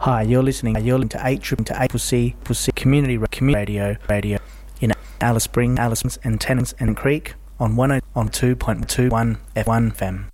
Hi, you're listening to 8 C Community Radio in Alice Springs and Tennant and Creek on 102.21 F1 FM.